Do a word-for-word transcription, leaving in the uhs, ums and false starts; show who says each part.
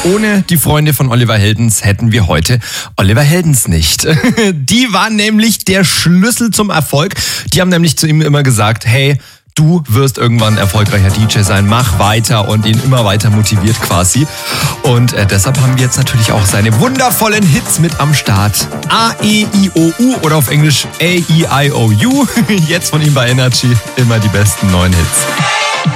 Speaker 1: Ohne die Freunde von Oliver Heldens hätten wir heute Oliver Heldens nicht. Die waren nämlich der Schlüssel zum Erfolg. Die haben nämlich zu ihm immer gesagt, hey, du wirst irgendwann ein erfolgreicher D J sein, mach weiter, und ihn immer weiter motiviert quasi. Und äh, deshalb haben wir jetzt natürlich auch seine wundervollen Hits mit am Start. A, E, I, O, U oder auf Englisch A, E, I, O, U. Jetzt von ihm bei Energy immer die besten neuen Hits.